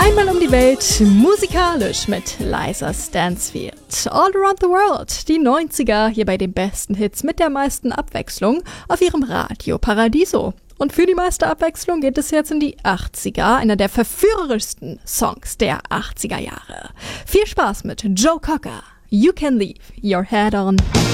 Einmal um die Welt, musikalisch mit Liza Stansfield. All Around the World, die 90er, hier bei den besten Hits mit der meisten Abwechslung auf ihrem Radio Paradiso. Und für die meiste Abwechslung geht es jetzt in die 80er, einer der verführerischsten Songs der 80er Jahre. Viel Spaß mit Joe Cocker, You Can Leave Your Head On.